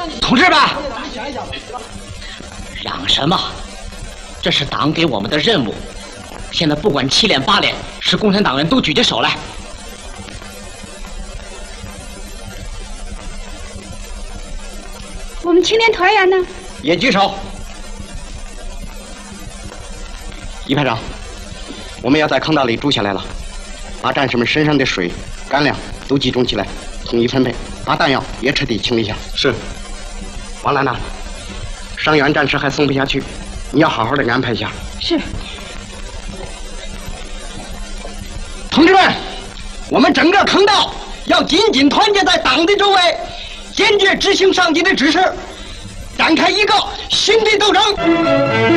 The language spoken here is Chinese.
同志们，嚷什么？这是党给我们的任务。现在不管7连8连，是共产党员都举起手来。 我们青年团员呢？ 也举手。一排长，我们要在坑道里住下来了，把战士们身上的水、干粮都集中起来，统一分配，把弹药也彻底清理一下。是。王兰娜，伤员战士还送不下去，你要好好的安排一下。 是。 同志们，我们整个坑道要紧紧团结在党的周围，坚决执行上级的指示，展开一个新的斗争。